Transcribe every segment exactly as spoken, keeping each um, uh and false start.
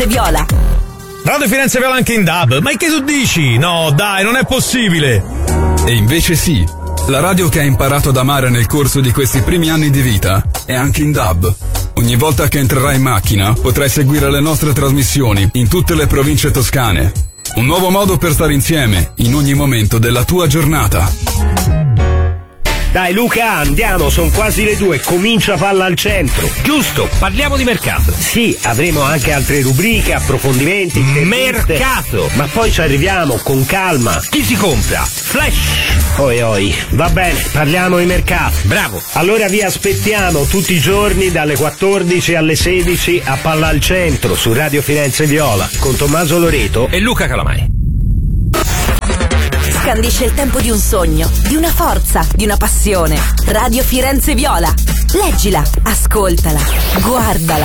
Viola. Radio Firenze Viola anche in D A B. Ma che tu dici? No, dai, non è possibile. E invece sì. La radio che hai imparato ad amare nel corso di questi primi anni di vita è anche in D A B. Ogni volta che entrerai in macchina potrai seguire le nostre trasmissioni in tutte le province toscane. Un nuovo modo per stare insieme in ogni momento della tua giornata. Dai Luca, andiamo, sono quasi le due, comincia Palla al Centro. Giusto, parliamo di mercato. Sì, avremo anche altre rubriche, approfondimenti. Mercato! Ma poi ci arriviamo, con calma. Chi si compra? Flash! Oi oi, va bene, parliamo di mercato. Bravo! Allora vi aspettiamo tutti i giorni dalle quattordici alle sedici a Palla al Centro su Radio Firenze Viola con Tommaso Loreto e Luca Calamai. Scandisce il tempo di un sogno, di una forza, di una passione. Radio Firenze Viola. Leggila, ascoltala, guardala.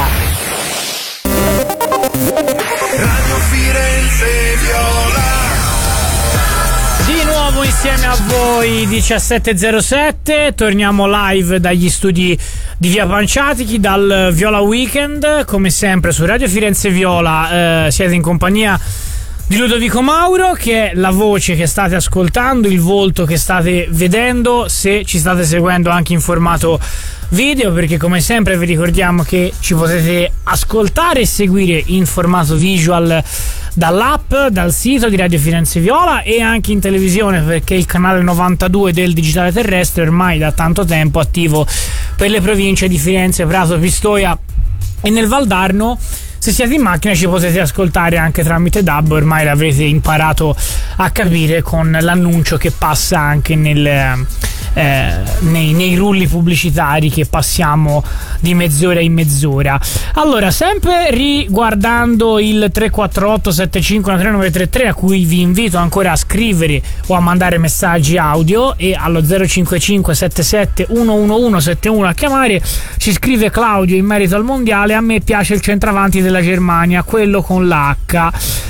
Radio Firenze Viola. Di nuovo insieme a voi diciassette e zero sette, torniamo live dagli studi di Via Panciatichi, dal Viola Weekend, come sempre su Radio Firenze Viola. Eh, siete in compagnia di Ludovico Mauro, che è la voce che state ascoltando, il volto che state vedendo, se ci state seguendo anche in formato video, perché come sempre vi ricordiamo che ci potete ascoltare e seguire in formato visual dall'app, dal sito di Radio Firenze Viola e anche in televisione, perché il canale novantadue del digitale terrestre ormai da tanto tempo attivo per le province di Firenze, Prato, Pistoia e nel Valdarno. Se siete in macchina ci potete ascoltare anche tramite D A B, ormai l'avrete imparato a capire con l'annuncio che passa anche nel, eh, nei, nei rulli pubblicitari che passiamo di mezz'ora in mezz'ora. Allora, sempre riguardando il tre quattro otto sette cinque uno tre nove tre tre, a cui vi invito ancora a scrivere o a mandare messaggi audio, e allo zero cinque cinque sette sette uno uno uno sette uno a chiamare. Ci scrive Claudio in merito al mondiale: a me piace il centravanti della Germania, quello con l'H,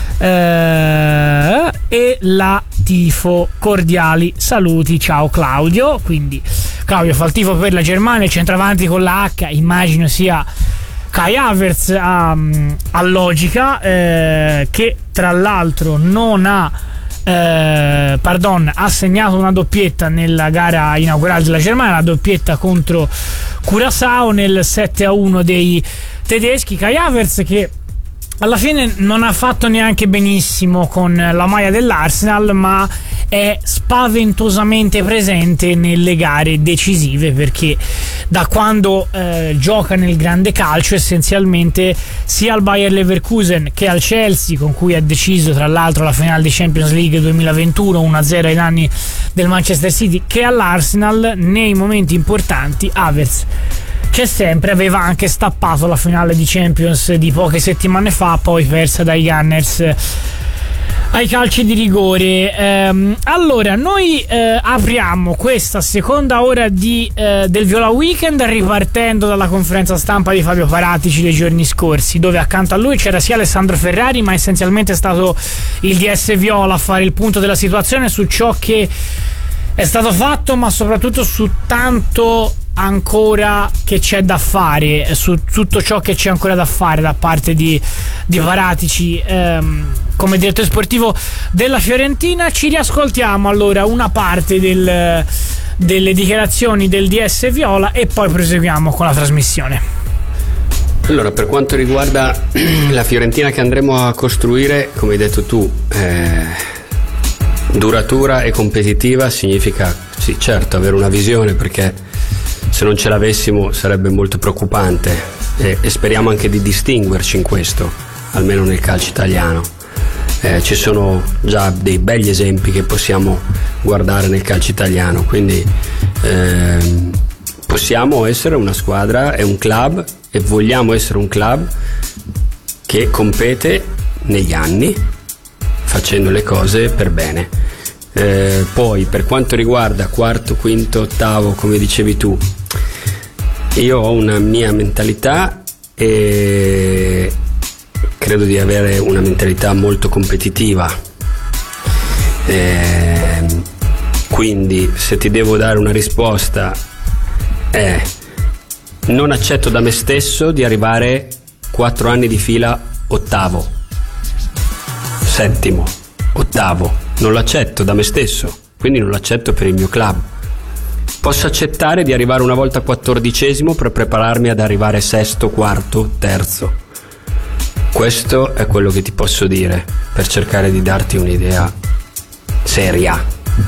eh, e la tifo. Cordiali saluti, ciao Claudio. Quindi Claudio fa il tifo per la Germania, il centravanti con la H immagino sia Kai Havertz, a, a logica, eh, che tra l'altro non ha Eh, pardon, ha segnato una doppietta nella gara inaugurale della Germania, la doppietta contro Curaçao nel sette a uno dei tedeschi. Kai Havertz, che alla fine non ha fatto neanche benissimo con la maglia dell'Arsenal, ma è spaventosamente presente nelle gare decisive, perché da quando eh, gioca nel grande calcio essenzialmente sia al Bayer Leverkusen che al Chelsea, con cui ha deciso tra l'altro la finale di Champions League duemilaventuno uno a zero ai danni del Manchester City, che all'Arsenal nei momenti importanti Havertz c'è sempre. Aveva anche stappato la finale di Champions di poche settimane fa, poi persa dai Gunners ai calci di rigore. Ehm, allora noi eh, apriamo questa seconda ora di, eh, del Viola Weekend ripartendo dalla conferenza stampa di Fabio Paratici dei giorni scorsi, dove accanto a lui c'era sia Alessandro Ferrari, ma essenzialmente è stato il D S Viola a fare il punto della situazione su ciò che è stato fatto, ma soprattutto su tanto ancora che c'è da fare, su tutto ciò che c'è ancora da fare da parte di, di Paratici ehm, come direttore sportivo della Fiorentina. Ci riascoltiamo allora una parte del, delle dichiarazioni del D S Viola e poi proseguiamo con la trasmissione. Allora, per quanto riguarda la Fiorentina che andremo a costruire, come hai detto tu, eh, duratura e competitiva significa, sì, certo, avere una visione, perché se non ce l'avessimo sarebbe molto preoccupante, e, e speriamo anche di distinguerci in questo, almeno nel calcio italiano. Eh, ci sono già dei begli esempi che possiamo guardare nel calcio italiano, quindi eh, possiamo essere una squadra e un club, e vogliamo essere un club che compete negli anni facendo le cose per bene. Eh, poi per quanto riguarda quarto, quinto, ottavo, come dicevi tu, io ho una mia mentalità e credo di avere una mentalità molto competitiva, eh, quindi se ti devo dare una risposta è: non accetto da me stesso di arrivare quattro anni di fila ottavo, settimo, ottavo, non l'accetto da me stesso, quindi non l'accetto per il mio club. Posso accettare di arrivare una volta quattordicesimo per prepararmi ad arrivare sesto, quarto, terzo. Questo è quello che ti posso dire per cercare di darti un'idea seria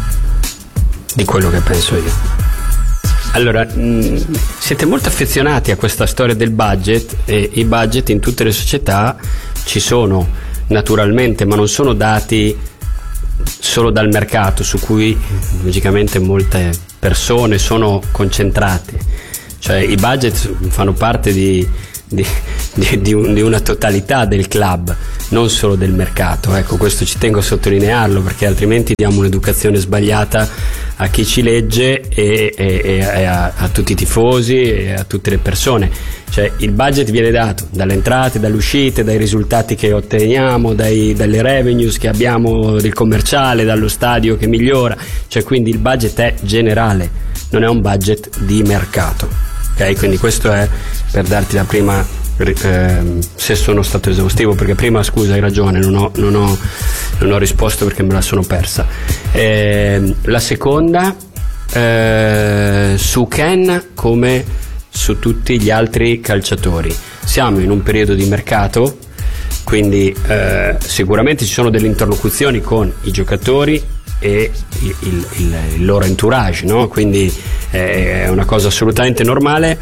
di quello che penso io. Allora, mh, siete molto affezionati a questa storia del budget, e i budget in tutte le società ci sono naturalmente, ma non sono dati solo dal mercato, su cui logicamente molte persone sono concentrate. Cioè i budget fanno parte di, di, di, di, un, di una totalità del club, non solo del mercato. Ecco, questo ci tengo a sottolinearlo, perché altrimenti diamo un'educazione sbagliata a chi ci legge e, e, e a, a tutti i tifosi e a tutte le persone. Cioè il budget viene dato dalle entrate, dalle uscite, dai risultati che otteniamo, dai, dalle revenues che abbiamo del commerciale, dallo stadio che migliora. Cioè quindi il budget è generale, non è un budget di mercato, ok? Quindi questo è per darti la prima, eh, se sono stato esaustivo, perché prima, scusa, hai ragione, non ho, non ho, non ho risposto perché me la sono persa. Eh, la seconda, eh, su Ken come su tutti gli altri calciatori, siamo in un periodo di mercato, quindi eh, sicuramente ci sono delle interlocuzioni con i giocatori e il, il, il, il loro entourage, no? Quindi eh, è una cosa assolutamente normale.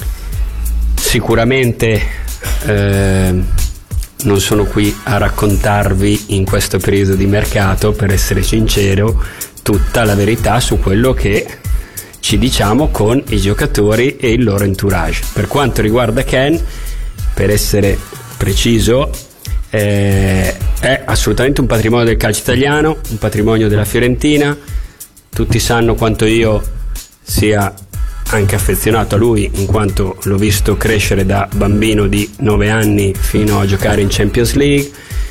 Sicuramente eh, non sono qui a raccontarvi in questo periodo di mercato, per essere sincero, tutta la verità su quello che ci diciamo con i giocatori e il loro entourage. Per quanto riguarda Ken, per essere preciso, eh, è assolutamente un patrimonio del calcio italiano, un patrimonio della Fiorentina. Tutti sanno quanto io sia anche affezionato a lui, in quanto l'ho visto crescere da bambino di nove anni fino a giocare in Champions League.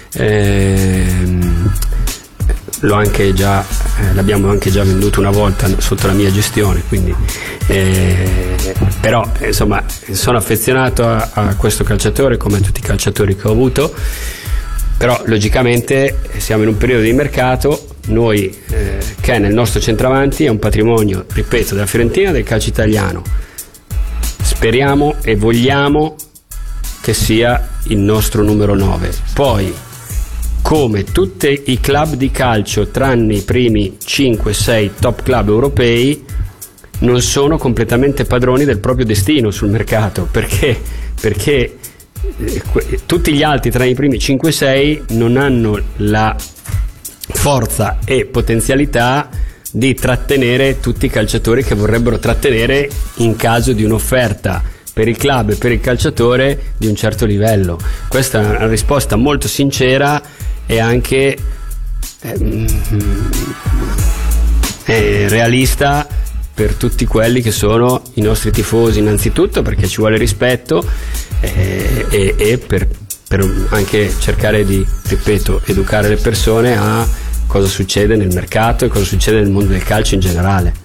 ehm, L'ho anche già, eh, l'abbiamo anche già venduto una volta sotto la mia gestione, quindi eh, però insomma sono affezionato a, a questo calciatore come a tutti i calciatori che ho avuto. Però logicamente siamo in un periodo di mercato. Noi eh, che nel nostro centravanti è un patrimonio, ripeto, della Fiorentina, del calcio italiano. Speriamo e vogliamo che sia il nostro numero nove. Poi, come tutti i club di calcio, tranne i primi cinque sei top club europei, non sono completamente padroni del proprio destino sul mercato, perché perché eh, tutti gli altri tra i primi cinque sei non hanno la forza e potenzialità di trattenere tutti i calciatori che vorrebbero trattenere in caso di un'offerta per il club e per il calciatore di un certo livello. Questa è una risposta molto sincera e anche eh, eh, realista per tutti quelli che sono i nostri tifosi, innanzitutto perché ci vuole rispetto eh, e, e per, per anche cercare di, ripeto, educare le persone a cosa succede nel mercato e cosa succede nel mondo del calcio in generale.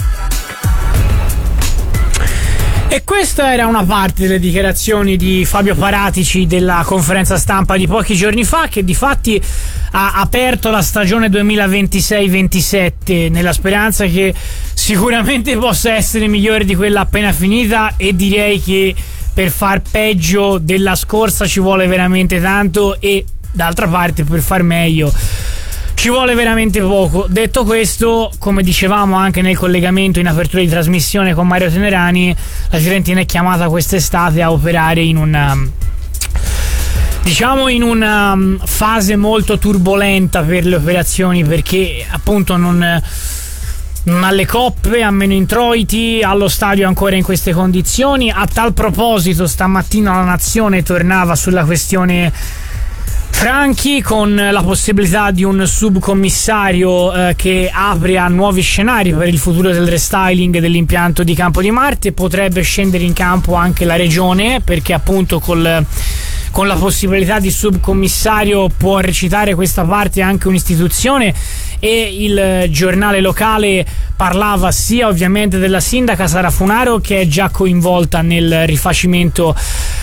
E questa era una parte delle dichiarazioni di Fabio Paratici della conferenza stampa di pochi giorni fa, che di fatti ha aperto la stagione duemilaventisei ventisette nella speranza che sicuramente possa essere migliore di quella appena finita, e direi che per far peggio della scorsa ci vuole veramente tanto, e d'altra parte per far meglio ci vuole veramente poco. Detto questo, come dicevamo anche nel collegamento in apertura di trasmissione con Mario Tenerani, la Fiorentina è chiamata quest'estate a operare in una, diciamo, in una fase molto turbolenta per le operazioni, perché appunto non, non ha le coppe, ha meno introiti, allo stadio ancora in queste condizioni. A tal proposito, stamattina la Nazione tornava sulla questione Franchi, con la possibilità di un subcommissario eh, che apre a nuovi scenari per il futuro del restyling dell'impianto di Campo di Marte. Potrebbe scendere in campo anche la regione, perché appunto col, con la possibilità di subcommissario può recitare questa parte anche un'istituzione, e il giornale locale parlava sia ovviamente della sindaca Sara Funaro, che è già coinvolta nel rifacimento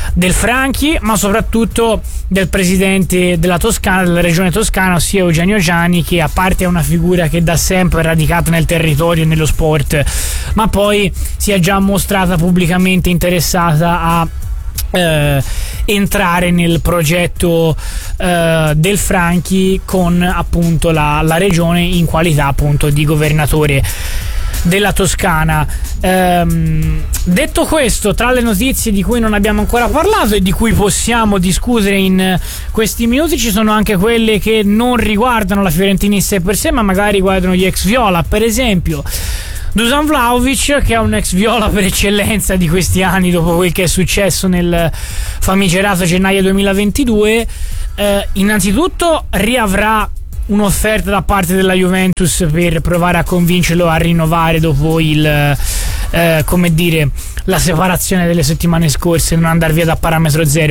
del Franchi, ma soprattutto del presidente della Toscana, della regione toscana, ossia Eugenio Gianni, che a parte è una figura che da sempre è radicata nel territorio e nello sport, ma poi si è già mostrata pubblicamente interessata a Eh, entrare nel progetto eh, del Franchi con appunto la, la regione in qualità appunto di governatore della Toscana. Ehm, detto questo, tra le notizie di cui non abbiamo ancora parlato e di cui possiamo discutere in questi minuti ci sono anche quelle che non riguardano la Fiorentina in sé per sé, ma magari riguardano gli ex viola. Per esempio Dusan Vlahovic, che è un ex viola per eccellenza di questi anni dopo quel che è successo nel famigerato gennaio duemilaventidue, eh, innanzitutto riavrà un'offerta da parte della Juventus per provare a convincerlo a rinnovare dopo il eh, come dire la separazione delle settimane scorse, non andare via da parametro zero.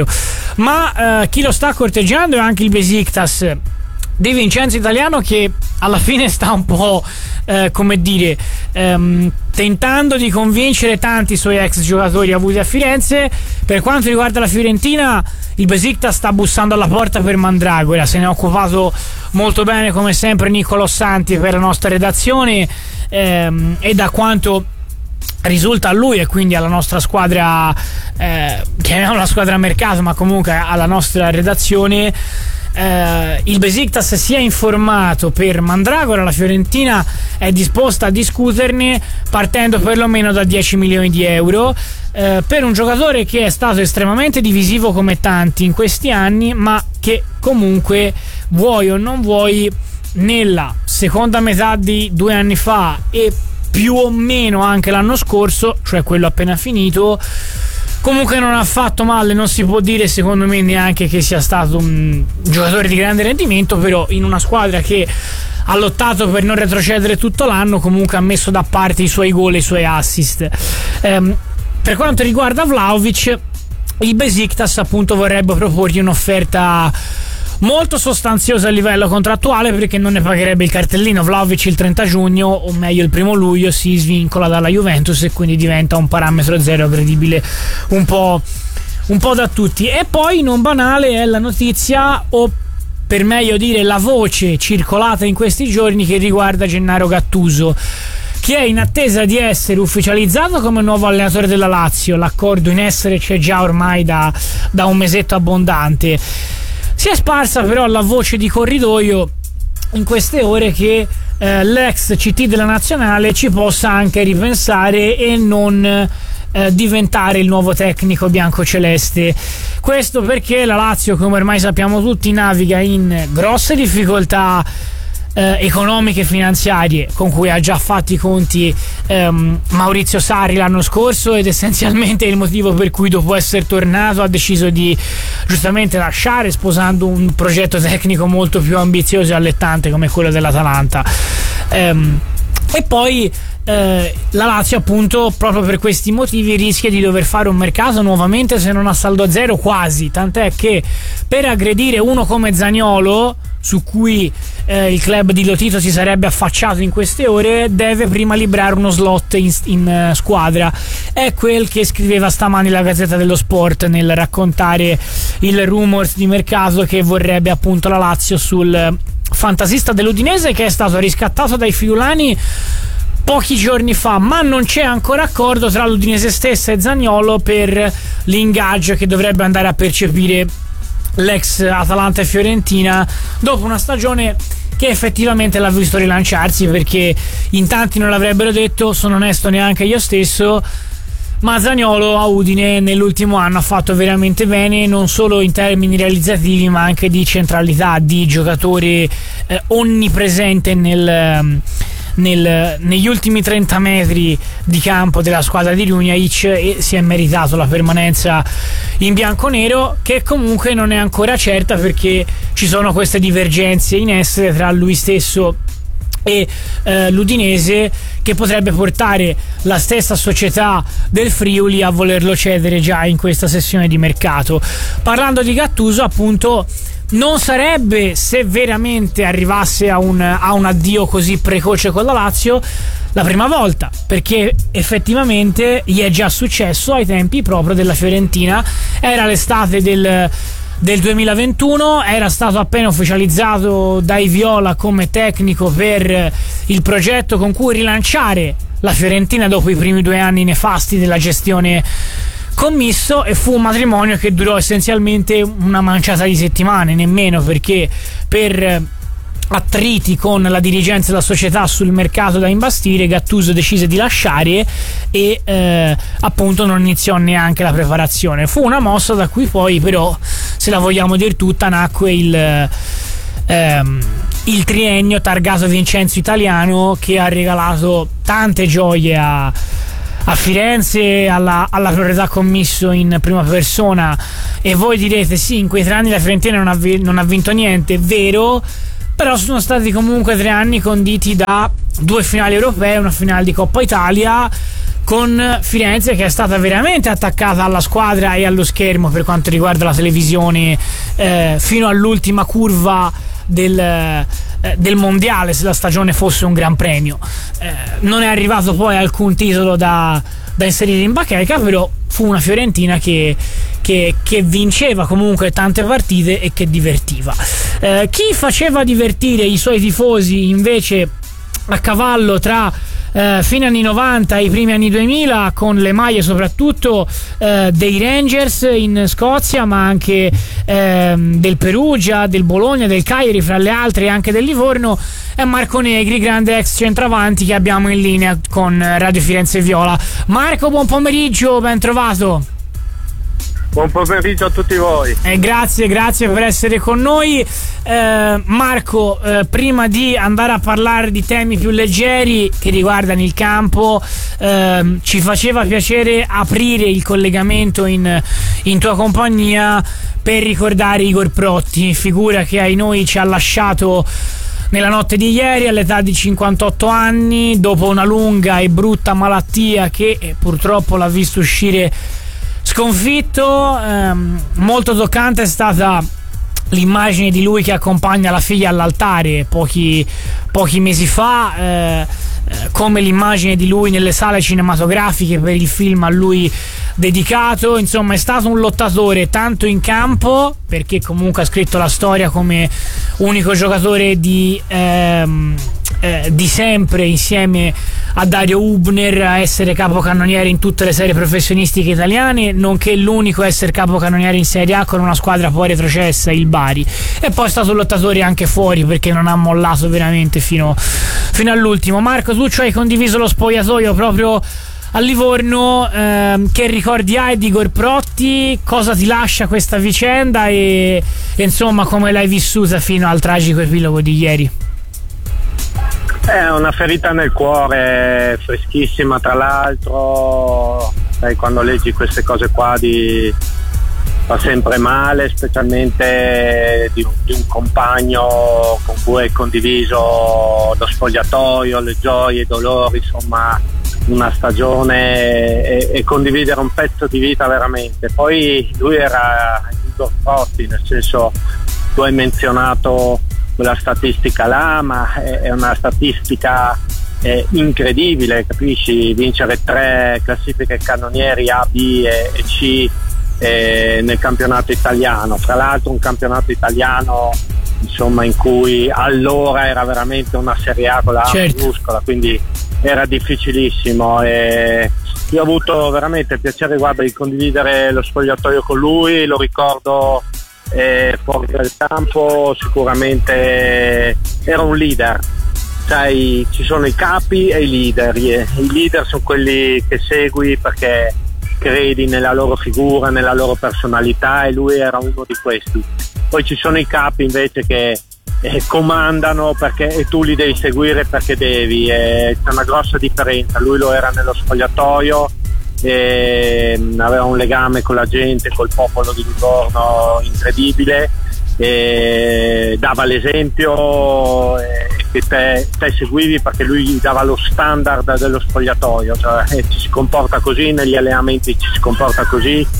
Ma eh, chi lo sta corteggiando è anche il Besiktas di Vincenzo Italiano, che alla fine sta un po' eh, come dire ehm, tentando di convincere tanti suoi ex giocatori avuti a Firenze. Per quanto riguarda la Fiorentina, il Besiktas sta bussando alla porta per Mandragora, se ne è occupato molto bene come sempre Niccolò Santi per la nostra redazione, ehm, e da quanto risulta a lui e quindi alla nostra squadra, eh, chiamiamola squadra mercato, ma comunque alla nostra redazione, Uh, il Besiktas si è informato per Mandragora, la Fiorentina è disposta a discuterne partendo perlomeno da dieci milioni di euro uh, per un giocatore che è stato estremamente divisivo come tanti in questi anni, ma che comunque, vuoi o non vuoi, nella seconda metà di due anni fa e più o meno anche l'anno scorso, cioè quello appena finito, comunque non ha fatto male. Non si può dire secondo me neanche che sia stato un giocatore di grande rendimento, però in una squadra che ha lottato per non retrocedere tutto l'anno comunque ha messo da parte i suoi gol e i suoi assist. Ehm, per quanto riguarda Vlahovic, il Besiktas appunto vorrebbe proporgli un'offerta molto sostanziosa a livello contrattuale, perché non ne pagherebbe il cartellino. Vlahovic il trenta giugno, o meglio il primo luglio, si svincola dalla Juventus e quindi diventa un parametro zero credibile un po', un po' da tutti. E poi non banale è la notizia, o per meglio dire la voce circolata in questi giorni, che riguarda Gennaro Gattuso, che è in attesa di essere ufficializzato come nuovo allenatore della Lazio. L'accordo in essere c'è già ormai da, da un mesetto abbondante. Si è sparsa però la voce di corridoio in queste ore che eh, l'ex C T della nazionale ci possa anche ripensare e non eh, diventare il nuovo tecnico biancoceleste. Questo perché la Lazio, come ormai sappiamo tutti, naviga in grosse difficoltà Eh, economiche e finanziarie, con cui ha già fatti i conti ehm, Maurizio Sarri l'anno scorso, ed essenzialmente è il motivo per cui dopo essere tornato ha deciso di giustamente lasciare, sposando un progetto tecnico molto più ambizioso e allettante come quello dell'Atalanta. Ehm, e poi eh, la Lazio appunto proprio per questi motivi rischia di dover fare un mercato nuovamente, se non a saldo zero quasi, tant'è che per aggredire uno come Zaniolo, su cui eh, il club di Lotito si sarebbe affacciato in queste ore, deve prima librare uno slot in, in uh, squadra. È quel che scriveva stamani la Gazzetta dello Sport nel raccontare il rumors di mercato che vorrebbe appunto la Lazio sul fantasista dell'Udinese, che è stato riscattato dai friulani pochi giorni fa, ma non c'è ancora accordo tra l'Udinese stessa e Zaniolo per l'ingaggio che dovrebbe andare a percepire l'ex Atalanta e Fiorentina dopo una stagione che effettivamente l'ha visto rilanciarsi, perché in tanti non l'avrebbero detto, sono onesto neanche io stesso, ma Zaniolo a Udine nell'ultimo anno ha fatto veramente bene, non solo in termini realizzativi ma anche di centralità, di giocatore eh, onnipresente nel Nel, negli ultimi trenta metri di campo della squadra di Runjaic, e si è meritato la permanenza in bianconero, che comunque non è ancora certa perché ci sono queste divergenze in essere tra lui stesso e eh, l'Udinese, che potrebbe portare la stessa società del Friuli a volerlo cedere già in questa sessione di mercato. Parlando di Gattuso, appunto, non sarebbe, se veramente arrivasse a un, a un addio così precoce con la Lazio, la prima volta, perché effettivamente gli è già successo ai tempi proprio della Fiorentina. Era l'estate del, del duemilaventuno, era stato appena ufficializzato dai Viola come tecnico per il progetto con cui rilanciare la Fiorentina dopo i primi due anni nefasti della gestione Commisso, e fu un matrimonio che durò essenzialmente una manciata di settimane, nemmeno, perché per attriti con la dirigenza della società sul mercato da imbastire Gattuso decise di lasciare e eh, appunto non iniziò neanche la preparazione. Fu una mossa da cui poi però, se la vogliamo dir tutta, nacque il ehm, il triennio targato Vincenzo Italiano, che ha regalato tante gioie a a Firenze, alla, alla proprietà Commisso in prima persona. E voi direte sì, in quei tre anni la Fiorentina non ha, non ha vinto niente, vero, però sono stati comunque tre anni conditi da due finali europee, una finale di Coppa Italia, con Firenze che è stata veramente attaccata alla squadra e allo schermo per quanto riguarda la televisione eh, fino all'ultima curva del, eh, del mondiale, se la stagione fosse un gran premio. Eh, non è arrivato poi alcun titolo da, da inserire in bacheca, però fu una Fiorentina che, che, che vinceva comunque tante partite e che divertiva. Eh, chi faceva divertire i suoi tifosi invece a cavallo tra eh, fine anni novanta e i primi anni duemila, con le maglie soprattutto eh, dei Rangers in Scozia, ma anche eh, del Perugia, del Bologna, del Cagliari, fra le altre, e anche del Livorno, è Marco Negri, grande ex centravanti che abbiamo in linea con Radio Firenze Viola. Marco, buon pomeriggio, ben trovato. Buon pomeriggio a tutti voi. Eh, grazie, grazie per essere con noi. Eh, Marco, eh, prima di andare a parlare di temi più leggeri che riguardano il campo, eh, ci faceva piacere aprire il collegamento in, in tua compagnia per ricordare Igor Protti, figura che ai noi ci ha lasciato nella notte di ieri all'età di cinquantotto anni, dopo una lunga e brutta malattia che eh, purtroppo l'ha visto uscire sconfitto. Ehm, molto toccante è stata l'immagine di lui che accompagna la figlia all'altare pochi, pochi mesi fa, eh, come l'immagine di lui nelle sale cinematografiche per il film a lui dedicato. Insomma, è stato un lottatore tanto in campo, perché comunque ha scritto la storia come unico giocatore di ehm, eh, di sempre insieme a Dario Hubner a essere capocannoniere in tutte le serie professionistiche italiane, nonché l'unico a essere capocannoniere in Serie A con una squadra poi retrocessa, il Bari. E poi è stato un lottatore anche fuori, perché non ha mollato veramente fino, fino all'ultimo. Marco, tu ci hai condiviso lo spogliatoio proprio a Livorno, ehm, che ricordi hai di Igor Protti? Cosa ti lascia questa vicenda e, e insomma come l'hai vissuta fino al tragico epilogo di ieri? È una ferita nel cuore, freschissima tra l'altro. Sai, quando leggi queste cose qua di... fa sempre male, specialmente di un, di un compagno con cui hai condiviso lo spogliatoio, le gioie, i dolori, insomma una stagione, e, e condividere un pezzo di vita veramente. Poi lui era Igor Protti, nel senso, tu hai menzionato quella statistica là, ma è, è una statistica eh, incredibile, capisci? Vincere tre classifiche cannonieri A, B e, e C eh, nel campionato italiano, tra l'altro un campionato italiano insomma in cui allora era veramente una Serie A con la A minuscola, quindi era difficilissimo. E io ho avuto veramente il piacere, guarda, di condividere lo spogliatoio con lui, lo ricordo eh, fuori dal campo, sicuramente era un leader. Sai, ci sono i capi e i leader. I leader sono quelli che segui perché credi nella loro figura, nella loro personalità, e lui era uno di questi. Poi ci sono i capi invece che eh, comandano perché, e tu li devi seguire perché devi, e c'è una grossa differenza. Lui lo era nello spogliatoio, e aveva un legame con la gente, col popolo di Livorno incredibile, e dava l'esempio eh, che te, te seguivi perché lui gli dava lo standard dello spogliatoio, cioè eh, ci si comporta così negli allenamenti, ci si comporta così,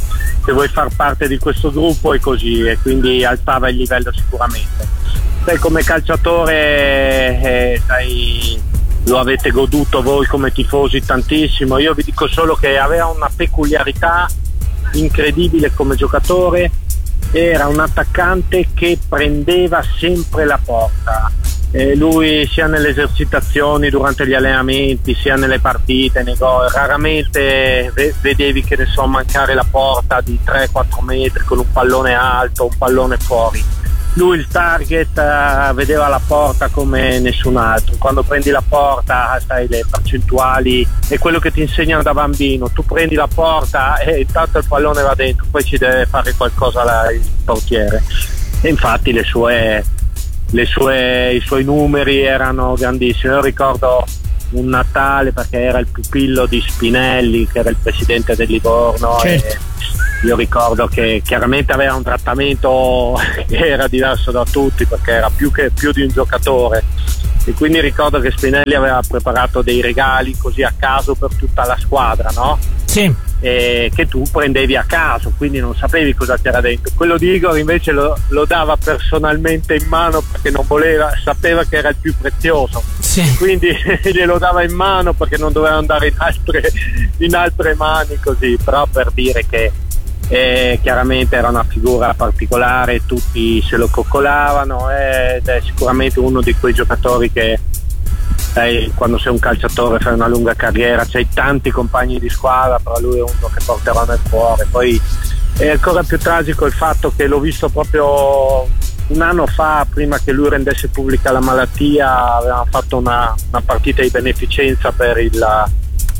se vuoi far parte di questo gruppo è così, e quindi alzava il livello sicuramente. Sai, come calciatore eh, sai, lo avete goduto voi come tifosi tantissimo. Io vi dico solo che aveva una peculiarità incredibile come giocatore. Era un attaccante che prendeva sempre la porta. Eh, lui sia nelle esercitazioni, durante gli allenamenti, sia nelle partite, nei gol, raramente v- vedevi che ne so mancare la porta di tre quattro metri con un pallone alto, un pallone fuori. Lui il target uh, vedeva la porta come nessun altro. Quando prendi la porta, sai, le percentuali è quello che ti insegnano da bambino. Tu prendi la porta e intanto il pallone va dentro, poi ci deve fare qualcosa la, il portiere. E infatti le sue, le sue, i suoi numeri erano grandissimi. Io ricordo un Natale, perché era il pupillo di Spinelli, che era il presidente del Livorno. Certo. E io ricordo che chiaramente aveva un trattamento che era diverso da tutti, perché era più, che, più di un giocatore, e quindi ricordo che Spinelli aveva preparato dei regali così a caso per tutta la squadra, no? Sì. E che tu prendevi a caso, quindi non sapevi cosa c'era dentro. Quello di Igor invece lo, lo dava personalmente in mano, perché non voleva, sapeva che era il più prezioso. Sì. Quindi glielo dava in mano perché non doveva andare in altre, in altre mani, così. Però per dire che eh, chiaramente era una figura particolare, tutti se lo coccolavano, ed è sicuramente uno di quei giocatori che sai, quando sei un calciatore fai una lunga carriera, c'hai tanti compagni di squadra, però lui è uno che porterà nel cuore. Poi è ancora più tragico il fatto che l'ho visto proprio un anno fa, prima che lui rendesse pubblica la malattia. Avevamo fatto una, una partita di beneficenza per il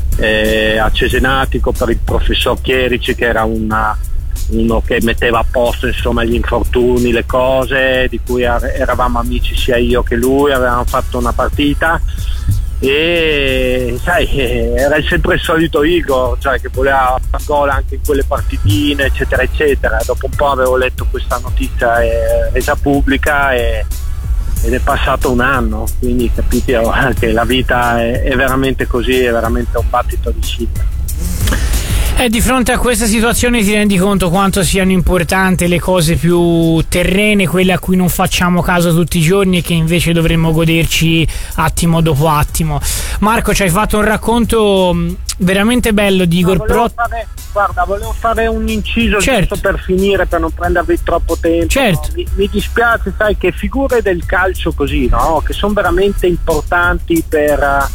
eh, a Cesenatico per il professor Chierici, che era una, uno che metteva a posto insomma gli infortuni, le cose di cui eravamo amici sia io che lui. Avevamo fatto una partita e sai, era sempre il solito Igor, cioè che voleva fare gol anche in quelle partitine eccetera eccetera. Dopo un po' avevo letto questa notizia eh, resa pubblica e, ed è passato un anno, quindi capite che la vita è, è veramente così, è veramente un battito di ciglia. E di fronte a questa situazione ti rendi conto quanto siano importanti le cose più terrene, quelle a cui non facciamo caso tutti i giorni e che invece dovremmo goderci attimo dopo attimo. Marco, ci hai fatto un racconto veramente bello di Igor no, Protti. Guarda, volevo fare un inciso, certo, giusto per finire, per non prendervi troppo tempo. Certo. No? Mi, mi dispiace, sai, che figure del calcio così, no? Che sono veramente importanti per...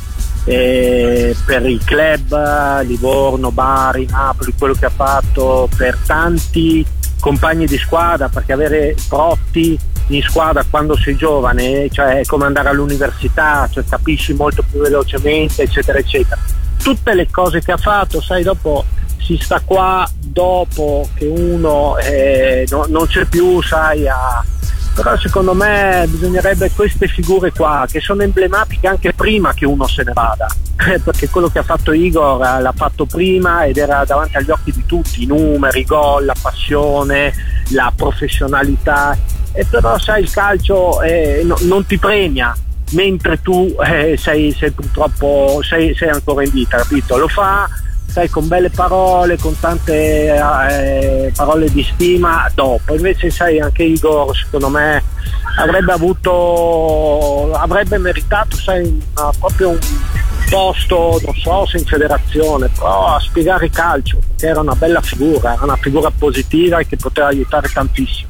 Eh, per il club Livorno, Bari, Napoli, quello che ha fatto per tanti compagni di squadra, perché avere Protti in squadra quando sei giovane, cioè è come andare all'università, cioè capisci molto più velocemente eccetera eccetera. Tutte le cose che ha fatto, sai, dopo si sta qua dopo che uno eh, no, non c'è più, sai, a però secondo me bisognerebbe queste figure qua, che sono emblematiche anche prima che uno se ne vada, perché quello che ha fatto Igor l'ha fatto prima ed era davanti agli occhi di tutti, i numeri, i gol, la passione, la professionalità. E però sai, il calcio eh, no, non ti premia mentre tu eh, sei, sei purtroppo sei, sei ancora in vita, capito? Lo fa, sai, con belle parole, con tante eh, parole di stima dopo. Invece sai, anche Igor secondo me avrebbe avuto avrebbe meritato, sai, una, proprio un posto, non so se in federazione, però a spiegare calcio, perché era una bella figura, era una figura positiva e che poteva aiutare tantissimo.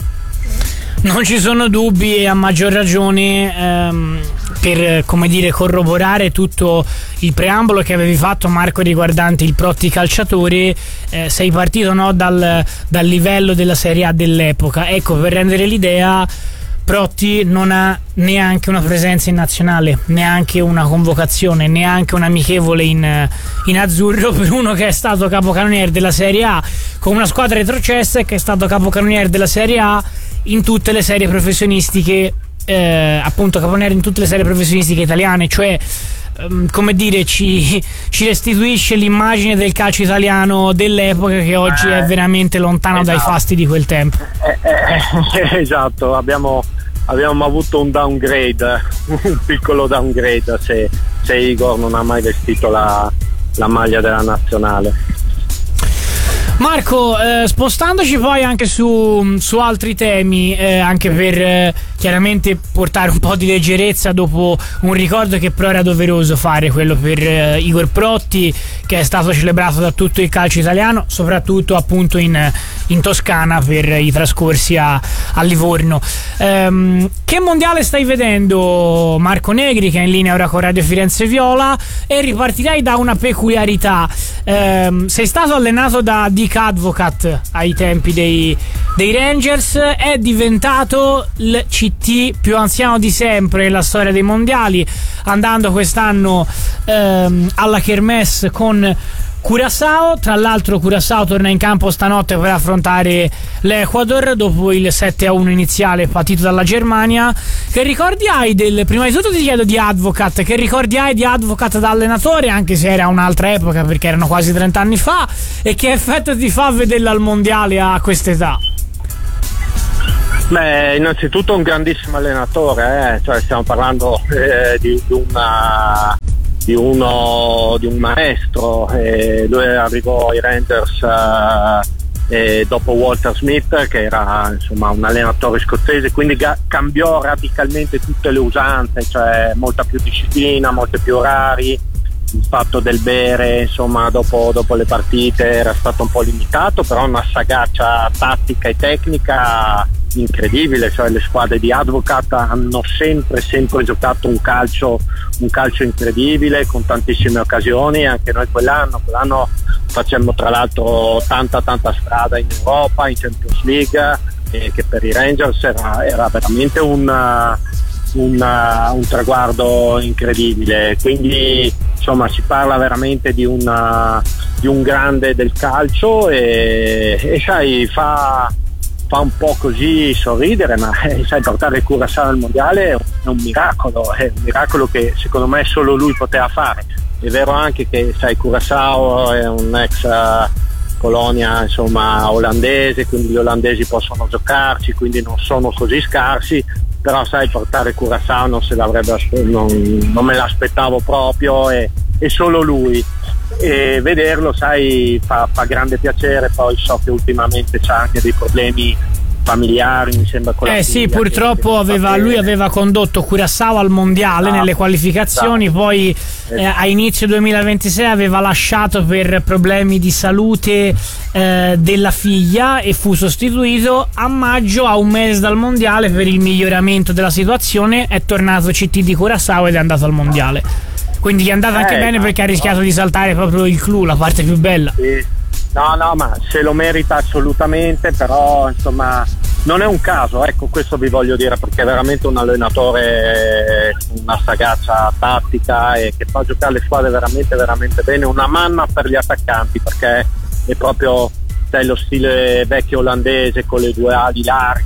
Non ci sono dubbi, e a maggior ragione ehm, per, come dire, corroborare tutto il preambolo che avevi fatto, Marco, riguardante il Protti calciatore. Eh, sei partito, no, dal, dal livello della Serie A dell'epoca. Ecco, per rendere l'idea, Protti non ha neanche una presenza in nazionale, neanche una convocazione, neanche un amichevole in, in azzurro, per uno che è stato capocannoniere della Serie A con una squadra retrocessa e che è stato capocannoniere della Serie A in tutte le serie professionistiche, eh, appunto capocannoniere in tutte le serie professionistiche italiane, cioè ehm, come dire, ci, ci restituisce l'immagine del calcio italiano dell'epoca, che oggi eh, è veramente lontano esatto. dai fasti di quel tempo. Eh, eh, esatto, abbiamo, abbiamo avuto un downgrade, un piccolo downgrade se, se Igor non ha mai vestito la, la maglia della nazionale. Marco, eh, spostandoci poi anche su, su altri temi, eh, anche per eh, chiaramente portare un po' di leggerezza dopo un ricordo che però era doveroso fare, quello per eh, Igor Protti, che è stato celebrato da tutto il calcio italiano, soprattutto appunto in, in Toscana per i trascorsi a, a Livorno. Ehm, che mondiale stai vedendo, Marco Negri, che è in linea ora con Radio Firenze Viola? E ripartirei da una peculiarità. Ehm, sei stato allenato da Dick Advocat ai tempi dei, dei Rangers, è diventato il C T più anziano di sempre nella storia dei mondiali, andando quest'anno ehm, alla Kermesse con Curaçao. Tra l'altro Curaçao torna in campo stanotte per affrontare l'Ecuador dopo il sette a uno iniziale patito dalla Germania. Che ricordi hai del, prima di tutto ti chiedo di Advocat, che ricordi hai di Advocat da allenatore, anche se era un'altra epoca perché erano quasi trenta anni fa, e che effetto ti fa vederla al mondiale a quest'età? Beh, innanzitutto un grandissimo allenatore, eh? Cioè stiamo parlando eh, di, di una di uno di un maestro. Eh, lui arrivò ai Rangers eh, eh, dopo Walter Smith, che era insomma un allenatore scozzese, quindi ga- cambiò radicalmente tutte le usanze, cioè molta più disciplina, molti più orari, il fatto del bere insomma dopo, dopo le partite era stato un po' limitato, però una sagacia tattica e tecnica incredibile. Cioè le squadre di Advocat hanno sempre sempre giocato un calcio un calcio incredibile, con tantissime occasioni. Anche noi quell'anno quell'anno facemmo tra l'altro tanta tanta strada in Europa, in Champions League, e che per i Rangers era, era veramente un, un, un traguardo incredibile. Quindi insomma si parla veramente di, una, di un grande del calcio, e, e sai fa fa un po' così sorridere, ma eh, sai, portare il Curaçao al mondiale è un miracolo, è un miracolo che secondo me solo lui poteva fare. È vero anche che sai, Curaçao è un'ex uh, colonia insomma olandese, quindi gli olandesi possono giocarci, quindi non sono così scarsi, però sai, portare Curaçao non se l'avrebbe non, non me l'aspettavo proprio, e, e solo lui. E vederlo sai fa, fa grande piacere. Poi so che ultimamente c'ha anche dei problemi familiari, mi sembra, con la eh sì, purtroppo aveva, lui aveva condotto Curaçao al mondiale ah, nelle qualificazioni, ah, poi eh, a inizio duemilaventisei aveva lasciato per problemi di salute eh, della figlia, e fu sostituito a maggio, a un mese dal mondiale, per il miglioramento della situazione è tornato C T di Curaçao ed è andato al mondiale. Quindi gli è andata anche eh, bene, perché ha rischiato no. di saltare proprio il clou, la parte più bella. Sì. No, no, ma se lo merita assolutamente, però insomma non è un caso, ecco, questo vi voglio dire, perché è veramente un allenatore, una sagacia tattica, e che fa giocare le squadre veramente veramente bene, una manna per gli attaccanti, perché è proprio sai, lo stile vecchio olandese con le due ali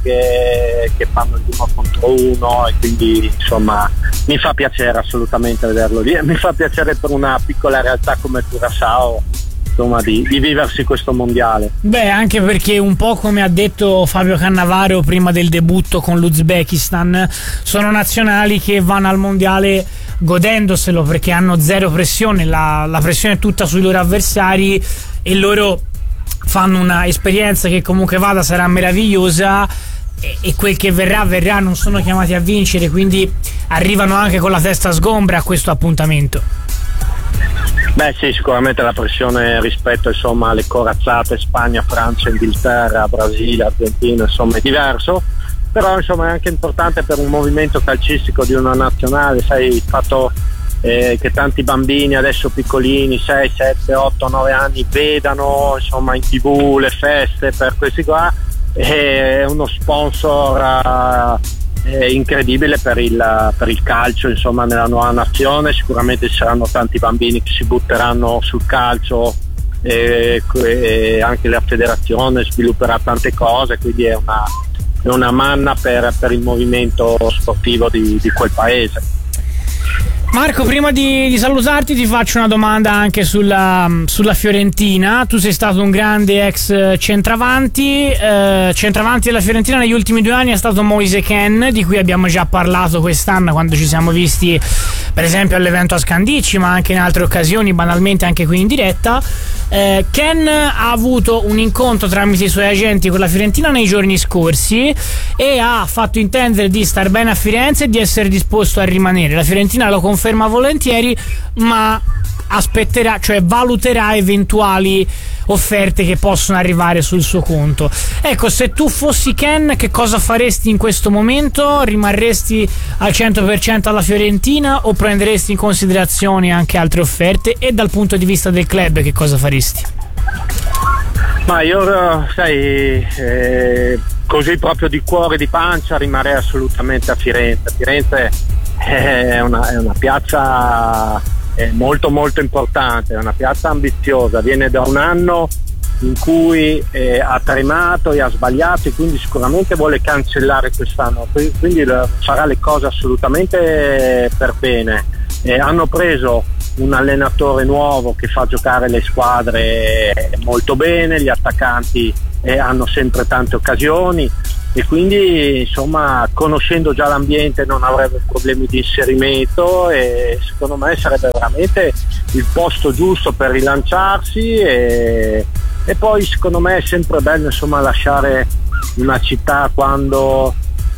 larghe che fanno il uno contro uno, e quindi insomma mi fa piacere assolutamente vederlo lì, mi fa piacere per una piccola realtà come Curaçao insomma di, di viversi questo mondiale. Beh, anche perché un po' come ha detto Fabio Cannavaro prima del debutto con l'Uzbekistan, sono nazionali che vanno al mondiale godendoselo, perché hanno zero pressione, la, la pressione è tutta sui loro avversari, e loro fanno una esperienza che comunque vada sarà meravigliosa, e, e quel che verrà verrà, non sono chiamati a vincere, quindi arrivano anche con la testa sgombra a questo appuntamento. Beh sì, sicuramente la pressione rispetto insomma alle corazzate Spagna, Francia, Inghilterra, Brasile, Argentina insomma è diverso, però insomma è anche importante per un movimento calcistico di una nazionale, sai, il fatto eh, che tanti bambini adesso piccolini, sei, sette, otto, nove anni, vedano insomma in tv le feste per questi qua, è uno sponsor uh, è incredibile per il, per il calcio insomma nella nuova nazione. Sicuramente ci saranno tanti bambini che si butteranno sul calcio, e, e anche la federazione svilupperà tante cose, quindi è una, è una manna per, per il movimento sportivo di, di quel paese. Marco, prima di, di salutarti ti faccio una domanda anche sulla, sulla Fiorentina. Tu sei stato un grande ex centravanti, eh, centravanti della Fiorentina negli ultimi due anni è stato Moise Kean, di cui abbiamo già parlato quest'anno quando ci siamo visti per esempio all'evento a Scandicci, ma anche in altre occasioni, banalmente anche qui in diretta. eh, Ken ha avuto un incontro tramite i suoi agenti con la Fiorentina nei giorni scorsi e ha fatto intendere di star bene a Firenze e di essere disposto a rimanere. La Fiorentina lo conferma volentieri, ma aspetterà, cioè valuterà eventuali offerte che possono arrivare sul suo conto. Ecco, se tu fossi Ken, che cosa faresti in questo momento? Rimarresti al cento per cento alla Fiorentina o prenderesti in considerazione anche altre offerte? E dal punto di vista del club, che cosa faresti? Ma io, sai, eh, così proprio di cuore, di pancia, rimarrei assolutamente a Firenze. Firenze è una, è una piazza è molto molto importante, è una piazza ambiziosa, viene da un anno in cui eh, ha tremato e ha sbagliato, e quindi sicuramente vuole cancellare quest'anno, quindi farà le cose assolutamente per bene. Eh, hanno preso un allenatore nuovo che fa giocare le squadre molto bene, gli attaccanti eh, hanno sempre tante occasioni, e quindi insomma, conoscendo già l'ambiente non avrebbe problemi di inserimento, e secondo me sarebbe veramente il posto giusto per rilanciarsi. E, e poi secondo me è sempre bello insomma lasciare una città quando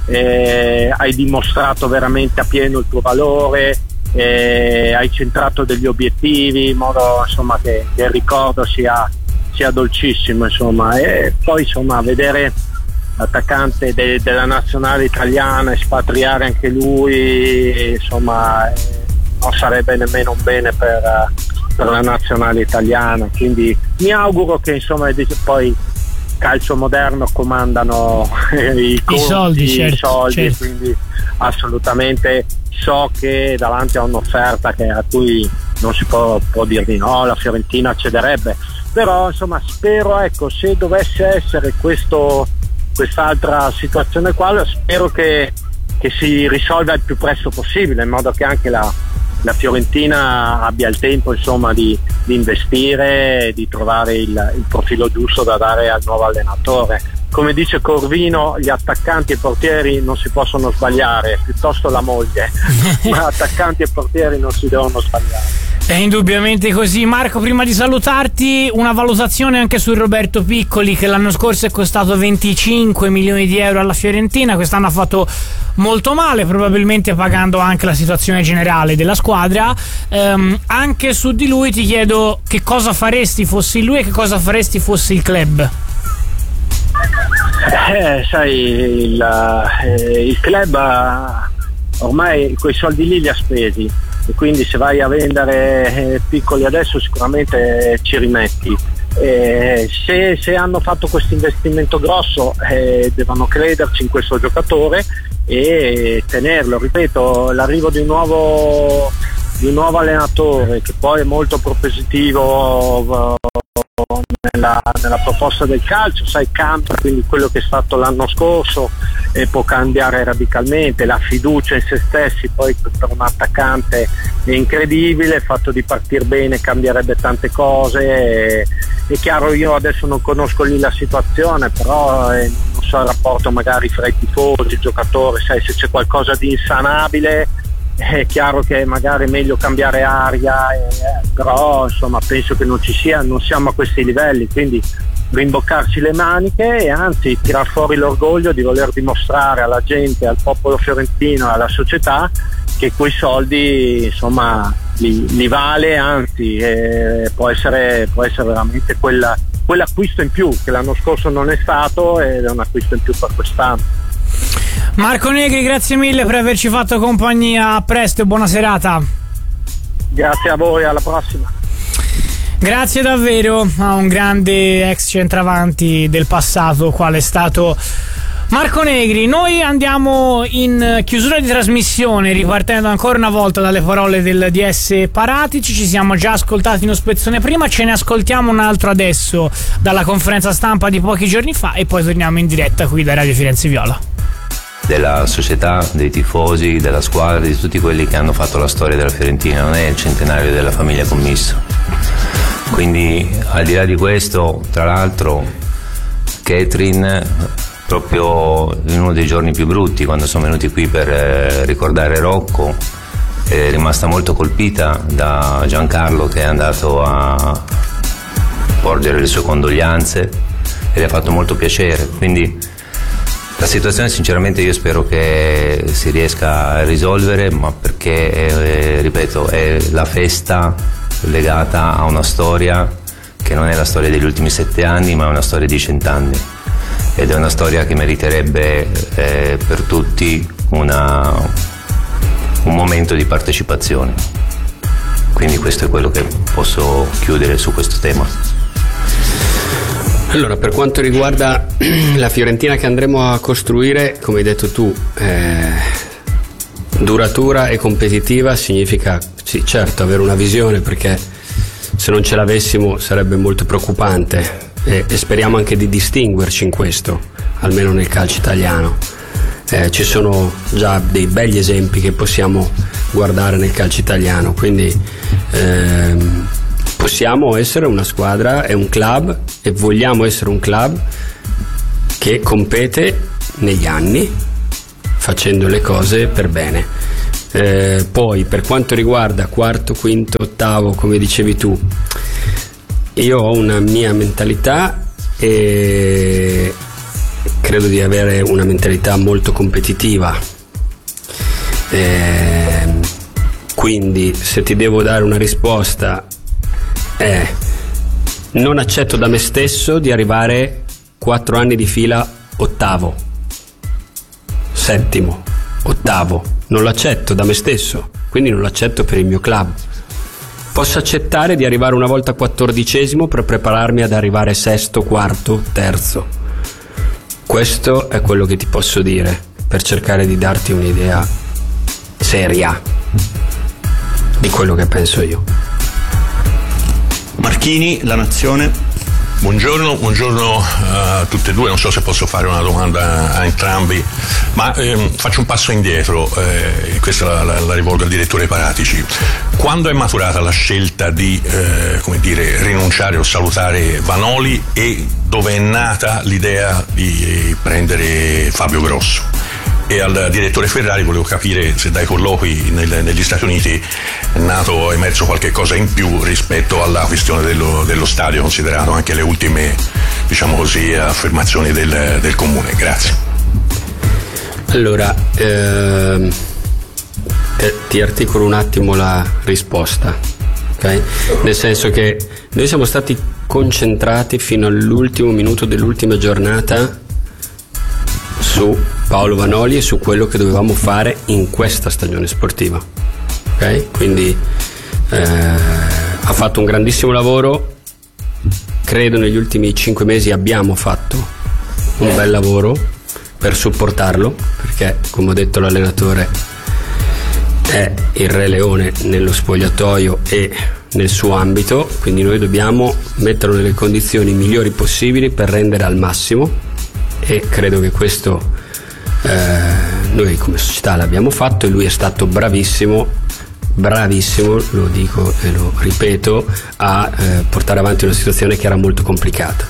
eh, hai dimostrato veramente appieno il tuo valore, eh, hai centrato degli obiettivi in modo insomma che, che il ricordo sia, sia dolcissimo, insomma. E poi insomma vedere l'attaccante de- della nazionale italiana espatriare anche lui, insomma, eh, non sarebbe nemmeno un bene per, per la nazionale italiana, quindi mi auguro che insomma poi calcio moderno comandano i, conti, I soldi, certo, i soldi certo. Quindi assolutamente so che davanti a un'offerta che, a cui non si può, può dire di no, la Fiorentina cederebbe, però insomma spero, ecco, se dovesse essere questo quest'altra situazione qua, spero che, che si risolva il più presto possibile, in modo che anche la, la Fiorentina abbia il tempo insomma di, di investire e di trovare il, il profilo giusto da dare al nuovo allenatore. Come dice Corvino, gli attaccanti e i portieri non si possono sbagliare, piuttosto la moglie, ma attaccanti e portieri non si devono sbagliare. È indubbiamente così. Marco, prima di salutarti, una valutazione anche su Roberto Piccoli, che l'anno scorso è costato venticinque milioni di euro alla Fiorentina, quest'anno ha fatto molto male, probabilmente pagando anche la situazione generale della squadra. Ehm, anche su di lui ti chiedo che cosa faresti fossi lui e che cosa faresti fossi il club. Eh, sai, il, eh, il club ha, ormai quei soldi lì li ha spesi, e quindi se vai a vendere eh, Piccoli adesso sicuramente ci rimetti. Eh, se, se hanno fatto questo investimento grosso eh, devono crederci in questo giocatore e tenerlo. Ripeto, l'arrivo di un nuovo di un nuovo allenatore che poi è molto propositivo nella, nella proposta del calcio, sai, cambia, quindi quello che è stato l'anno scorso eh, può cambiare radicalmente. La fiducia in se stessi poi per un attaccante è incredibile, il fatto di partire bene cambierebbe tante cose. E, è chiaro, io adesso non conosco lì la situazione, però eh, non so il rapporto magari fra i tifosi, il giocatore, sai, se c'è qualcosa di insanabile è chiaro che magari è meglio cambiare aria, eh, però insomma penso che non ci sia, non siamo a questi livelli, quindi rimboccarci le maniche e anzi tirar fuori l'orgoglio di voler dimostrare alla gente, al popolo fiorentino, alla società che quei soldi insomma li, li vale, anzi eh, può essere può essere veramente quella, quell'acquisto in più che l'anno scorso non è stato, ed è un acquisto in più per quest'anno. Marco Negri, grazie mille per averci fatto compagnia, a presto e buona serata. Grazie a voi, alla prossima. Grazie davvero a un grande ex centravanti del passato quale è stato Marco Negri. Noi andiamo in chiusura di trasmissione, ripartendo ancora una volta dalle parole del D S Paratici. Ci siamo già ascoltati uno spezzone prima, ce ne ascoltiamo un altro adesso dalla conferenza stampa di pochi giorni fa e poi torniamo in diretta qui da Radio Firenze Viola. Della società, dei tifosi, della squadra, di tutti quelli che hanno fatto la storia della Fiorentina, non è il centenario della famiglia Commisso. Quindi al di là di questo, tra l'altro, Catherine, proprio in uno dei giorni più brutti, quando sono venuti qui per eh, ricordare Rocco, è rimasta molto colpita da Giancarlo, che è andato a porgere le sue condoglianze e le ha fatto molto piacere. Quindi la situazione sinceramente io spero che si riesca a risolvere, ma perché eh, ripeto, è la festa legata a una storia che non è la storia degli ultimi sette anni, ma è una storia di cent'anni, ed è una storia che meriterebbe eh, per tutti una, un momento di partecipazione. Quindi questo è quello che posso chiudere su questo tema. Allora, per quanto riguarda la Fiorentina che andremo a costruire, come hai detto tu, eh, duratura e competitiva significa, sì, certo, avere una visione, perché se non ce l'avessimo sarebbe molto preoccupante, e, e speriamo anche di distinguerci in questo, almeno nel calcio italiano. Eh, ci sono già dei begli esempi che possiamo guardare nel calcio italiano, quindi ehm, possiamo essere una squadra e un club, e vogliamo essere un club che compete negli anni facendo le cose per bene. Eh, poi per quanto riguarda quarto, quinto, ottavo, come dicevi tu, io ho una mia mentalità e credo di avere una mentalità molto competitiva, eh, quindi se ti devo dare una risposta è: non accetto da me stesso di arrivare quattro anni di fila ottavo, settimo, ottavo, non lo accetto da me stesso, quindi non lo accetto per il mio club. Posso accettare di arrivare una volta quattordicesimo per prepararmi ad arrivare sesto, quarto, terzo. Questo è quello che ti posso dire per cercare di darti un'idea seria di quello che penso io. Marchini, La Nazione. Buongiorno, buongiorno a tutte e due, non so se posso fare una domanda a entrambi, ma ehm, faccio un passo indietro, eh, questa la, la, la rivolgo al direttore Paratici. Quando è maturata la scelta di eh, come dire, rinunciare o salutare Vanoli, e dove è nata l'idea di prendere Fabio Grosso? E al direttore Ferrari volevo capire se dai colloqui nel, negli Stati Uniti è nato, è emerso qualche cosa in più rispetto alla questione dello, dello stadio, considerato anche le ultime, diciamo così, affermazioni del, del comune. Grazie. Allora, ehm, eh, ti articolo un attimo la risposta, ok? Nel senso che noi siamo stati concentrati fino all'ultimo minuto dell'ultima giornata su Paolo Vanoli e su quello che dovevamo fare in questa stagione sportiva, ok? Quindi eh, ha fatto un grandissimo lavoro, credo negli ultimi cinque mesi abbiamo fatto un bel lavoro per supportarlo, perché come ho detto l'allenatore è il Re Leone nello spogliatoio e nel suo ambito, quindi noi dobbiamo metterlo nelle condizioni migliori possibili per rendere al massimo, e credo che questo eh, noi come società l'abbiamo fatto, e lui è stato bravissimo bravissimo, lo dico e lo ripeto, a eh, portare avanti una situazione che era molto complicata.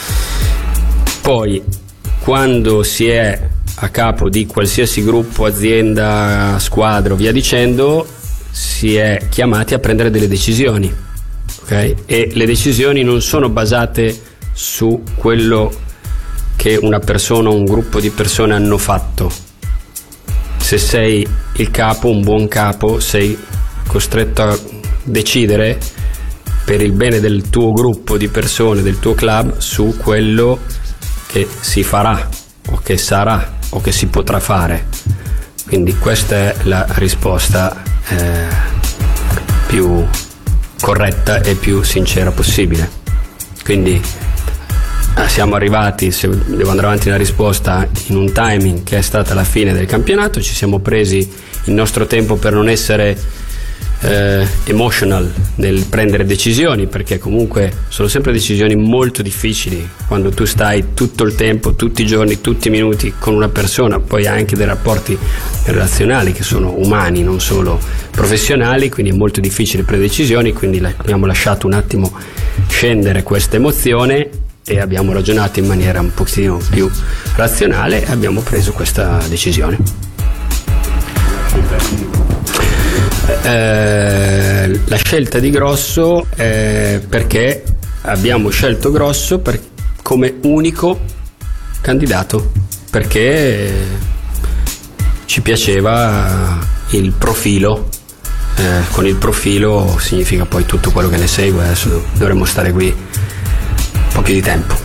Poi quando si è a capo di qualsiasi gruppo, azienda, squadra o via dicendo, si è chiamati a prendere delle decisioni, ok? E le decisioni non sono basate su quello che una persona o un gruppo di persone hanno fatto. Se sei il capo, un buon capo, sei costretto a decidere per il bene del tuo gruppo di persone, del tuo club, su quello che si farà o che sarà o che si potrà fare. Quindi questa è la risposta eh, più corretta e più sincera possibile. Quindi eh, siamo arrivati, se devo andare avanti nella risposta, in un timing che è stata la fine del campionato. Ci siamo presi il nostro tempo per non essere eh, emotional nel prendere decisioni, perché comunque sono sempre decisioni molto difficili quando tu stai tutto il tempo, tutti i giorni, tutti i minuti con una persona. Poi hai anche dei rapporti relazionali che sono umani, non solo professionali, quindi è molto difficile prendere decisioni. Quindi abbiamo lasciato un attimo scendere questa emozione e abbiamo ragionato in maniera un pochino più razionale e abbiamo preso questa decisione. Eh, la scelta di Grosso è perché abbiamo scelto Grosso per, come unico candidato, perché ci piaceva il profilo. Eh, con il profilo significa poi tutto quello che ne segue. Adesso dovremmo stare qui un po' più di tempo.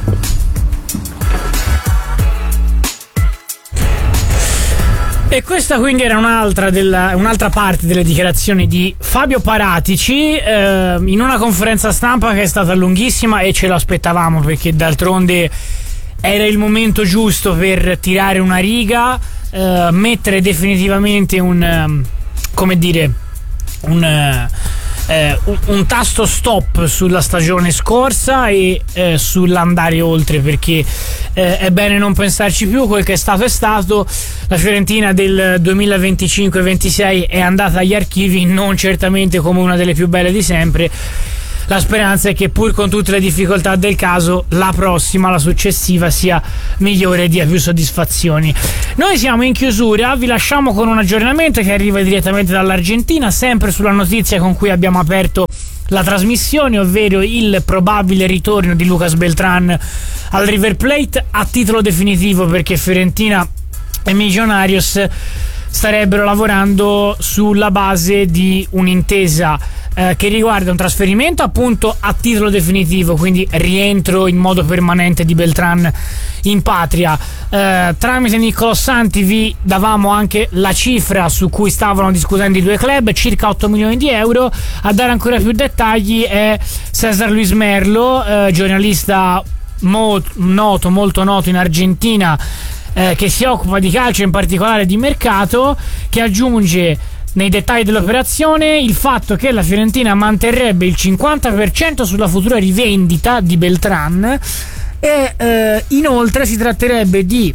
E questa quindi era un'altra, della, un'altra parte delle dichiarazioni di Fabio Paratici eh, in una conferenza stampa che è stata lunghissima, e ce lo aspettavamo, perché d'altronde era il momento giusto per tirare una riga, eh, mettere definitivamente un, come dire, un, eh, un, un tasto stop sulla stagione scorsa e eh, sull'andare oltre, perché eh, è bene non pensarci più. Quel che è stato è stato. La Fiorentina del duemilaventicinque ventisei è andata agli archivi, non certamente come una delle più belle di sempre. La speranza è che, pur con tutte le difficoltà del caso, la prossima, la successiva, sia migliore e dia più soddisfazioni. Noi siamo in chiusura, vi lasciamo con un aggiornamento che arriva direttamente dall'Argentina, sempre sulla notizia con cui abbiamo aperto la trasmissione, ovvero il probabile ritorno di Lucas Beltrán al River Plate a titolo definitivo, perché Fiorentina e Millonarios starebbero lavorando sulla base di un'intesa eh, che riguarda un trasferimento appunto a titolo definitivo, quindi rientro in modo permanente di Beltrán in patria. Eh, tramite Niccolò Santi vi davamo anche la cifra su cui stavano discutendo i due club, circa otto milioni di euro. A dare ancora più dettagli è César Luis Merlo, eh, giornalista mo- noto, molto noto in Argentina, Eh, che si occupa di calcio, in particolare di mercato, che aggiunge nei dettagli dell'operazione il fatto che la Fiorentina manterrebbe il cinquanta per cento sulla futura rivendita di Beltrán e eh, inoltre si tratterebbe di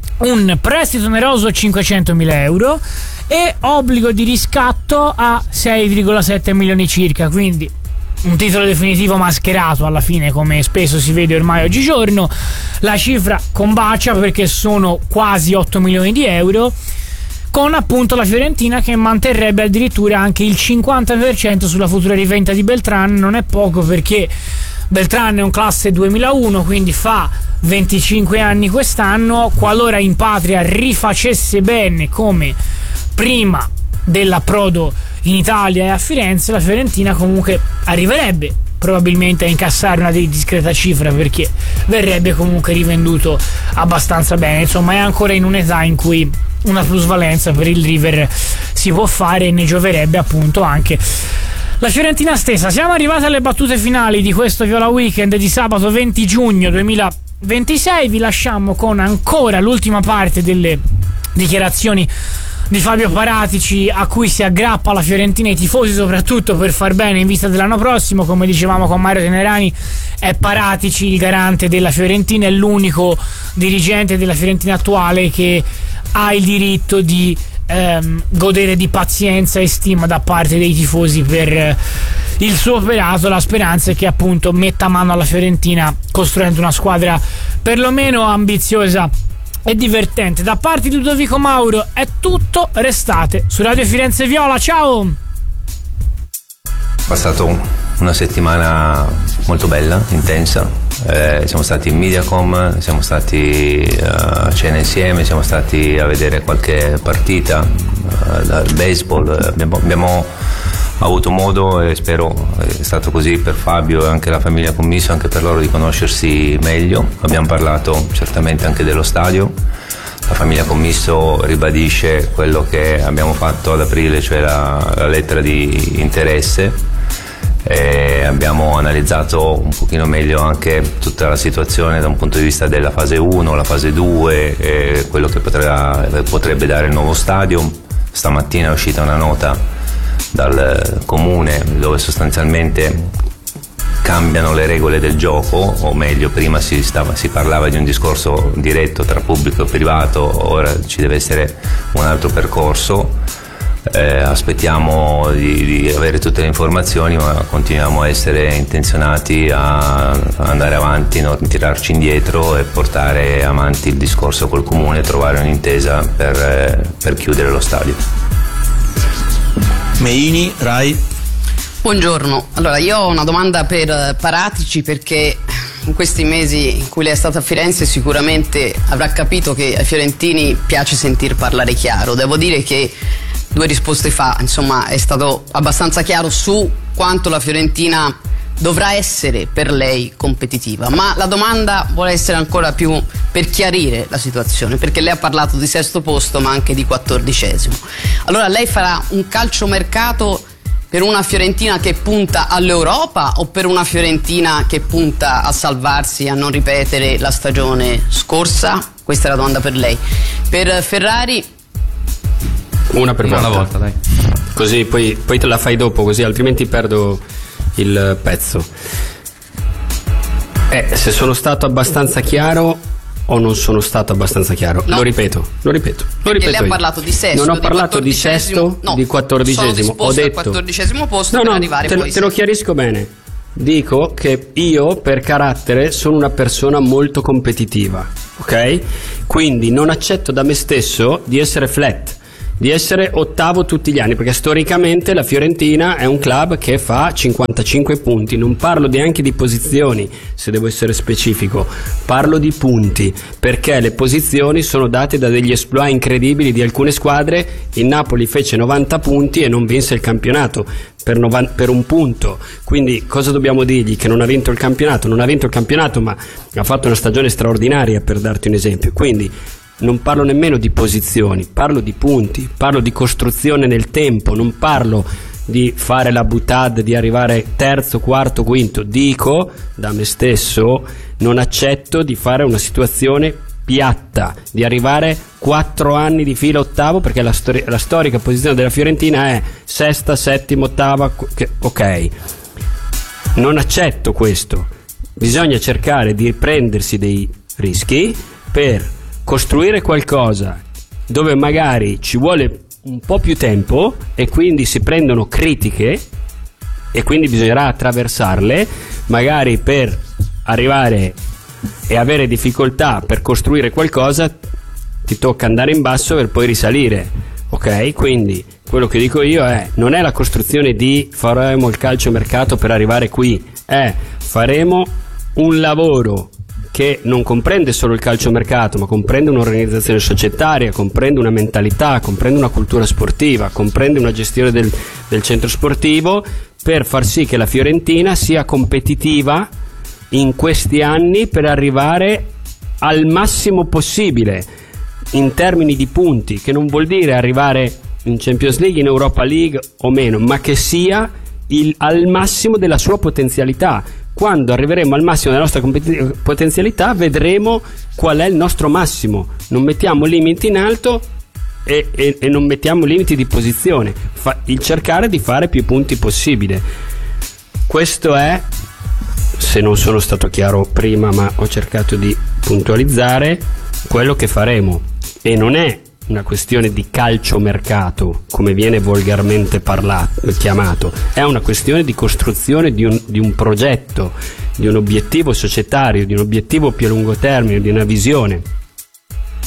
un prestito oneroso cinquecentomila euro e obbligo di riscatto a sei virgola sette milioni circa, quindi un titolo definitivo mascherato alla fine, come spesso si vede ormai oggigiorno. La cifra combacia perché sono quasi otto milioni di euro, con appunto la Fiorentina che manterrebbe addirittura anche il cinquanta per cento sulla futura rivendita di Beltrán. Non è poco, perché Beltrán è un classe duemilauno, quindi fa venticinque anni quest'anno. Qualora in patria rifacesse bene come prima dell'approdo in Italia e a Firenze, la Fiorentina comunque arriverebbe probabilmente a incassare una discreta cifra, perché verrebbe comunque rivenduto abbastanza bene. Insomma, è ancora in un'età in cui una plusvalenza per il River si può fare e ne gioverebbe appunto anche la Fiorentina stessa. Siamo arrivati alle battute finali di questo Viola Weekend di sabato venti giugno duemilaventisei. Vi lasciamo con ancora l'ultima parte delle dichiarazioni di Fabio Paratici, a cui si aggrappa la Fiorentina e i tifosi, soprattutto per far bene in vista dell'anno prossimo. Come dicevamo con Mario Tenerani, è Paratici il garante della Fiorentina, è l'unico dirigente della Fiorentina attuale che ha il diritto di ehm, godere di pazienza e stima da parte dei tifosi per eh, il suo operato. La speranza è che appunto metta mano alla Fiorentina costruendo una squadra perlomeno ambiziosa e divertente. Da parte di Ludovico Mauro è tutto, restate su Radio Firenze Viola, ciao! È passato una settimana molto bella, intensa, eh, siamo stati in Mediacom, siamo stati uh, a cena insieme, siamo stati a vedere qualche partita uh, dal baseball, abbiamo, abbiamo avuto modo, e spero è stato così per Fabio e anche la famiglia Commisso, anche per loro, di conoscersi meglio. Abbiamo parlato certamente anche dello stadio. La famiglia Commisso ribadisce quello che abbiamo fatto ad aprile, cioè la, la lettera di interesse, e abbiamo analizzato un pochino meglio anche tutta la situazione da un punto di vista della fase uno, la fase due e quello che potrà, potrebbe dare il nuovo stadio. Stamattina è uscita una nota dal comune dove sostanzialmente cambiano le regole del gioco, o meglio, prima si, stava, si parlava di un discorso diretto tra pubblico e privato, ora ci deve essere un altro percorso. Eh, aspettiamo di, di avere tutte le informazioni, ma continuiamo a essere intenzionati a, a andare avanti, non tirarci indietro e portare avanti il discorso col comune e trovare un'intesa per, eh, per chiudere lo stadio. Meini, Rai. Buongiorno, allora io ho una domanda per Paratici, perché in questi mesi in cui lei è stata a Firenze sicuramente avrà capito che ai fiorentini piace sentir parlare chiaro. Devo dire che due risposte fa, insomma, è stato abbastanza chiaro su quanto la Fiorentina dovrà essere per lei competitiva, ma la domanda vuole essere ancora più per chiarire la situazione, perché lei ha parlato di sesto posto ma anche di quattordicesimo. Allora lei farà un calciomercato per una Fiorentina che punta all'Europa o per una Fiorentina che punta a salvarsi e a non ripetere la stagione scorsa? Questa è la domanda per lei. Per Ferrari? Una per Una volta. volta, dai. Così poi, poi te la fai dopo, così altrimenti perdo il pezzo. Eh, se sono stato abbastanza chiaro o non sono stato abbastanza chiaro? No. Lo ripeto, lo ripeto. Lo Perché ripeto lei ha io. parlato di sesto, Non ho di parlato di sesto, no, di quattordicesimo. sono disposto Ho detto al quattordicesimo posto No, per no, arrivare te, lo- poi te lo chiarisco bene. Dico che io per carattere sono una persona molto competitiva, ok? Quindi non accetto da me stesso di essere flat, di essere ottavo tutti gli anni, perché storicamente la Fiorentina è un club che fa cinquantacinque punti. Non parlo neanche di posizioni, se devo essere specifico, parlo di punti, perché le posizioni sono date da degli exploit incredibili di alcune squadre. Il Napoli fece novanta punti e non vinse il campionato per, novan- per un punto. Quindi cosa dobbiamo dirgli? Che non ha vinto il campionato? Non ha vinto il campionato, ma ha fatto una stagione straordinaria, per darti un esempio. Quindi non parlo nemmeno di posizioni, parlo di punti, parlo di costruzione nel tempo, non parlo di fare la boutade, di arrivare terzo, quarto, quinto. Dico da me stesso, non accetto di fare una situazione piatta, di arrivare quattro anni di fila ottavo, perché la, stori- la storica posizione della Fiorentina è sesta, settima, ottava, che- ok. Non accetto questo. Bisogna cercare di prendersi dei rischi per costruire qualcosa dove magari ci vuole un po' più tempo e quindi si prendono critiche e quindi bisognerà attraversarle, magari per arrivare e avere difficoltà per costruire qualcosa ti tocca andare in basso per poi risalire, ok? Quindi quello che dico io è: non è la costruzione di faremo il calciomercato per arrivare qui, è faremo un lavoro che non comprende solo il calciomercato, ma comprende un'organizzazione societaria, comprende una mentalità, comprende una cultura sportiva, comprende una gestione del, del centro sportivo, per far sì che la Fiorentina sia competitiva in questi anni per arrivare al massimo possibile in termini di punti, che non vuol dire arrivare in Champions League, in Europa League o meno, ma che sia il, al massimo della sua potenzialità. Quando arriveremo al massimo della nostra compet- potenzialità vedremo qual è il nostro massimo. Non mettiamo limiti in alto e, e, e non mettiamo limiti di posizione. Fa- il cercare di fare più punti possibile. Questo è, se non sono stato chiaro prima ma ho cercato di puntualizzare, quello che faremo. E non è una questione di calciomercato, come viene volgarmente parlato, chiamato, è una questione di costruzione di un, di un progetto, di un obiettivo societario, di un obiettivo più a lungo termine, di una visione.